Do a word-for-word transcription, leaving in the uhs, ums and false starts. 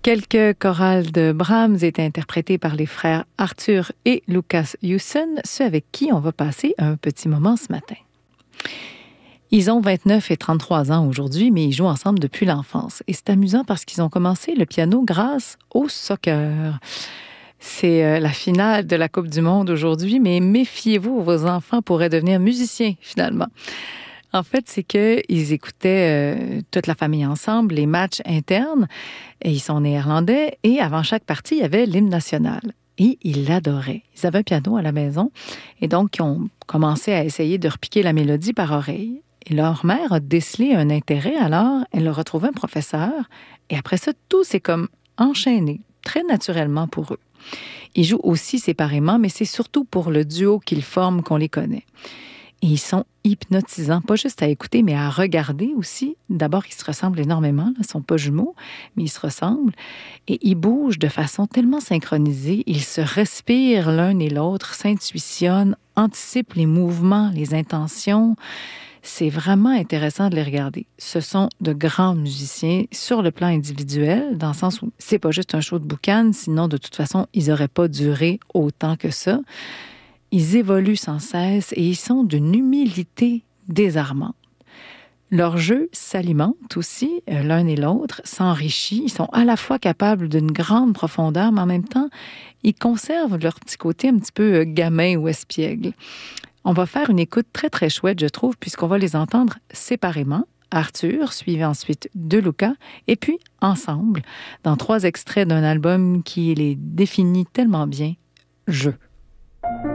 Quelques chorales de Brahms étaient interprétées par les frères Arthur et Lucas Hewson, ceux avec qui on va passer un petit moment ce matin. Ils ont vingt-neuf et trente-trois ans aujourd'hui, mais ils jouent ensemble depuis l'enfance. Et c'est amusant parce qu'ils ont commencé le piano grâce au soccer. C'est la finale de la Coupe du Monde aujourd'hui, mais méfiez-vous, vos enfants pourraient devenir musiciens finalement. En fait, c'est qu'ils écoutaient euh, toute la famille ensemble, les matchs internes, et ils sont néerlandais, et avant chaque partie, il y avait l'hymne national. Et ils l'adoraient. Ils avaient un piano à la maison, et donc ils ont commencé à essayer de repiquer la mélodie par oreille. Et leur mère a décelé un intérêt, alors elle a retrouvé un professeur, et après ça, tout s'est comme enchaîné, très naturellement pour eux. Ils jouent aussi séparément, mais c'est surtout pour le duo qu'ils forment qu'on les connaît. Et ils sont hypnotisants, pas juste à écouter, mais à regarder aussi. D'abord, ils se ressemblent énormément, ils ne sont pas jumeaux, mais ils se ressemblent. Et ils bougent de façon tellement synchronisée, ils se respirent l'un et l'autre, s'intuitionnent, anticipent les mouvements, les intentions. C'est vraiment intéressant de les regarder. Ce sont de grands musiciens sur le plan individuel, dans le sens où c'est pas juste un show de boucan, sinon de toute façon, ils n'auraient pas duré autant que ça. Ils évoluent sans cesse et ils sont d'une humilité désarmante. Leur jeu s'alimente aussi, l'un et l'autre, s'enrichit. Ils sont à la fois capables d'une grande profondeur, mais en même temps, ils conservent leur petit côté un petit peu gamin ou espiègle. On va faire une écoute très, très chouette, je trouve, puisqu'on va les entendre séparément. Arthur, suivi ensuite de Luca, et puis ensemble, dans trois extraits d'un album qui les définit tellement bien, « Je ».